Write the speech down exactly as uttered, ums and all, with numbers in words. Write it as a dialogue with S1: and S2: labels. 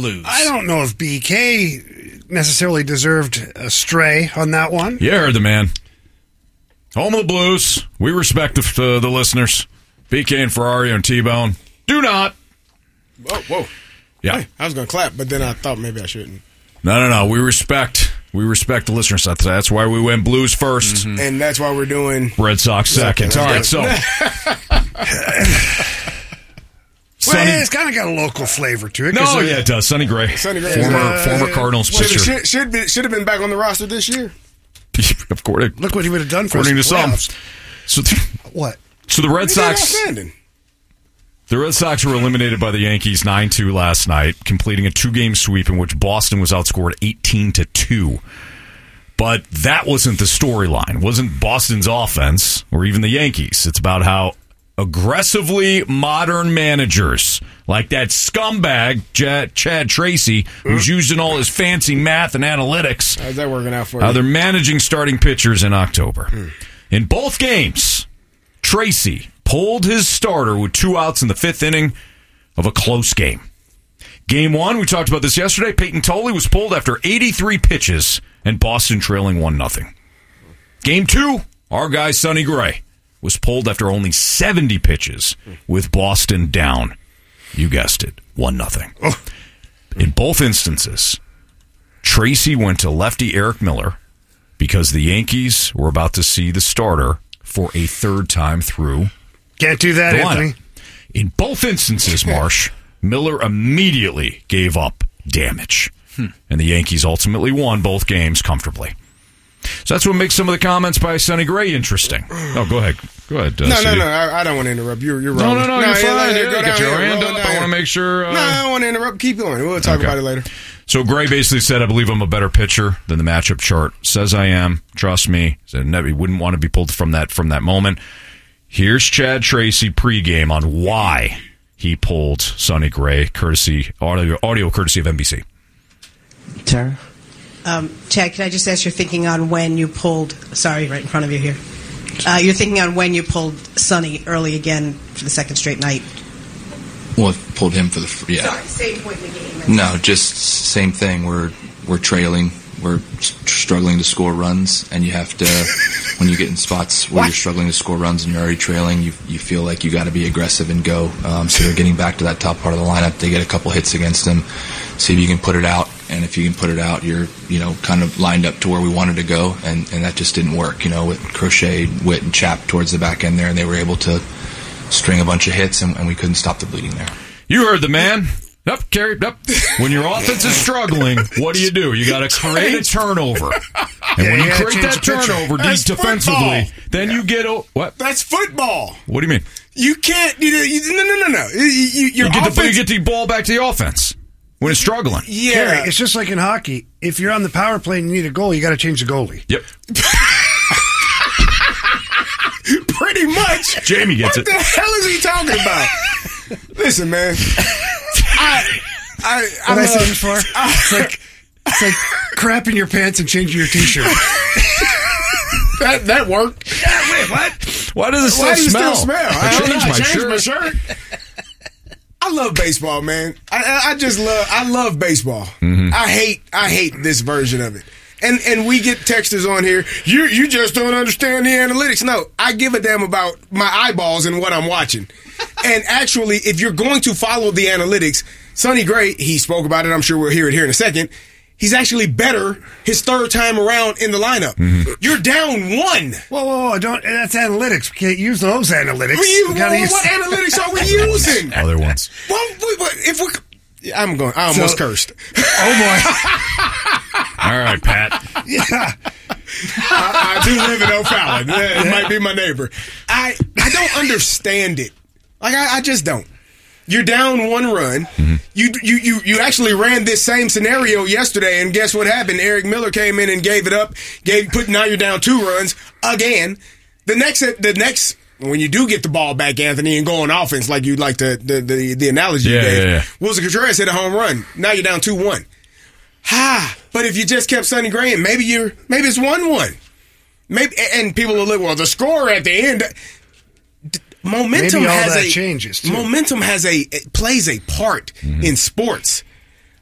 S1: Blues.
S2: I don't know if B K necessarily deserved a stray on that one.
S3: You heard the man. Home of the Blues. We respect the, uh, the listeners. B K and Ferrario and T-Bone. Do not.
S4: Whoa, whoa.
S3: Yeah.
S4: Hey, I was going to clap, but then I thought maybe I shouldn't.
S3: No, no, no. We respect. We respect the listeners. That's why we went Blues first.
S4: Mm-hmm. And that's why we're doing
S3: Red Sox second. All right, so.
S2: Sonny, well, it's kind of got a local flavor to it.
S3: No, yeah, it does. Sonny Gray.
S4: Sonny Gray.
S3: Former,
S4: uh,
S3: former Cardinals pitcher.
S4: Should, should, be, should have been back on the roster this year.
S3: Of course.
S2: Look what he would have done for us.
S3: According to some. So th-
S2: what?
S3: So the Red Sox. The Red Sox were eliminated by the Yankees nine two last night, completing a two-game sweep in which Boston was outscored eighteen to two. But that wasn't the storyline. It wasn't Boston's offense or even the Yankees. It's about how aggressively modern managers, like that scumbag Chad, Chad Tracy, who's using all his fancy math and analytics.
S4: How's that working out for
S3: How
S4: you?
S3: they're managing starting pitchers in October. Mm. In both games, Tracy pulled his starter with two outs in the fifth inning of a close game. Game one, we talked about this yesterday, Peyton Tolley was pulled after eighty-three pitches and Boston trailing one nothing. Game two, our guy Sonny Gray was pulled after only seventy pitches with Boston down. You guessed it, one nothing. Oh. In both instances, Tracy went to lefty Eric Miller because the Yankees were about to see the starter for a third time through.
S2: Can't do that, Anthony.
S3: In both instances, Marsh, Miller immediately gave up damage. Hmm. And the Yankees ultimately won both games comfortably. So that's what makes some of the comments by Sonny Gray interesting. Oh, go ahead. Go ahead. Uh,
S4: no,
S3: C D.
S4: no, no. I, I don't want to interrupt. You're, you're wrong.
S3: No, no, no.
S4: no
S3: You're
S4: yeah,
S3: fine.
S4: Yeah,
S3: Yeah,
S4: go
S3: get your
S4: here,
S3: hand up. I want to make sure. Uh...
S4: No, I don't want to interrupt. Keep going. We'll talk
S3: okay.
S4: about it later.
S3: So Gray basically said, I believe I'm a better pitcher than the matchup chart says I am. Trust me. Said he wouldn't want to be pulled from that from that moment. Here's Chad Tracy pregame on why he pulled Sonny Gray, courtesy audio, audio courtesy of N B C.
S5: Tara?
S6: Um, Chad, can I just ask your thinking on when you pulled, sorry, right in front of you here. Uh, you're thinking on when you pulled Sonny early again for the second straight night.
S5: Well, I pulled him for the, yeah.
S6: Sorry, same point in the game.
S5: No, just same thing. We're, we're trailing. We're struggling to score runs, and you have to, when you get in spots where what? you're struggling to score runs and you're already trailing, you you feel like you got to be aggressive and go. Um, so they're getting back to that top part of the lineup. They get a couple hits against them, see if you can put it out, and if you can put it out, you're you know kind of lined up to where we wanted to go, and, and that just didn't work. You know, with Crochet, Witt, and Chap towards the back end there, and they were able to string a bunch of hits, and, and we couldn't stop the bleeding there.
S3: You heard the man. Yep, carry, yep. When your offense is struggling, what do you do? You got to create a turnover. And
S2: yeah,
S3: when you,
S2: you
S3: create that turnover
S4: That's
S3: defensively,
S4: football.
S3: then yeah. you get a, what?
S4: That's football.
S3: What do you mean?
S4: You can't. You, you, no, no, no, no. You, you, your
S3: you, get
S4: offense,
S3: the, you get the ball back to the offense when it's struggling.
S4: Yeah,
S2: Kerry, it's just like in hockey. If you're on the power play and you need a goal, you got to change the goalie.
S3: Yep.
S4: Pretty much.
S3: Jamie gets
S4: what
S3: it.
S4: What the hell is he talking about? Listen, man. I, I,
S2: what
S4: I
S2: I said before? It's like, it's like crapping your pants and changing your T-shirt.
S4: that that worked.
S2: Yeah, wait, what?
S3: Why does it still
S4: Why do you
S3: smell?
S4: still smell?
S3: I,
S4: I
S3: changed,
S4: know,
S3: my,
S4: I changed
S3: shirt.
S4: my shirt. I love baseball, man. I, I, I just love. I love baseball. Mm-hmm. I hate. I hate this version of it. And and we get texters on here. You you just don't understand the analytics. No, I give a damn about my eyeballs and what I'm watching. And actually, if you're going to follow the analytics, Sonny Gray, he spoke about it. I'm sure we'll hear it here in a second. He's actually better his third time around in the lineup. Mm-hmm. You're down one.
S2: Whoa, whoa, whoa! Don't. That's analytics. We can't use those analytics.
S4: We,
S2: we
S4: well,
S2: use...
S4: What analytics are we using?
S3: Other ones.
S4: Well, we, we, if we, I'm going. I almost
S2: so,
S4: cursed.
S2: Oh boy!
S3: All right, Pat.
S2: Yeah.
S4: I, I do live in O'Fallon. It might be my neighbor. I I don't understand it. Like I, I just don't. You're down one run. Mm-hmm. You, you you you actually ran this same scenario yesterday, and guess what happened? Eric Miller came in and gave it up. Gave put now you're down two runs again. The next the next when you do get the ball back, Anthony, and go on offense like you like the the the, the analogy
S3: yeah,
S4: you gave.
S3: Yeah, yeah.
S4: Wilson Contreras hit a home run. Now you're down two one. Ha! But if you just kept Sonny Gray, maybe you're maybe it's one one. Maybe and people will look well. The score at the end. Momentum
S2: Maybe all
S4: has
S2: that
S4: a
S2: changes too.
S4: Momentum has a it plays a part mm-hmm. in sports.